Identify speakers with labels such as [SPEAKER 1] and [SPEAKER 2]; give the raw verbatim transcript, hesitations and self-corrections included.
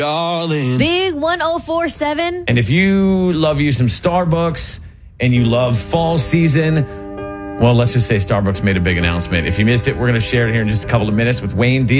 [SPEAKER 1] Darling.
[SPEAKER 2] Big one oh four point seven.
[SPEAKER 3] And if you love you some Starbucks and you love fall season, well, let's just say Starbucks made a big announcement. If you missed it, we're going to share it here in just a couple of minutes with Wayne D.